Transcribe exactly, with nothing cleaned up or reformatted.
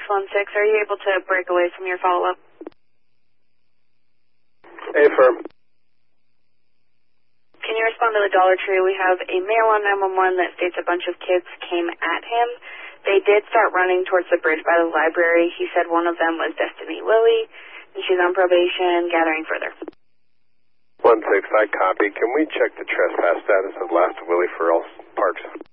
one six, are you able to break away from your follow-up? Affirm. Can you respond to the Dollar Tree? We have a male on nine one one that states a bunch of kids came at him. They did start running towards the bridge by the library. He said one of them was Destiny Lily, and she's on probation, gathering further. one six, I copy. Can we check the trespass status of last Willie Farrell Parks?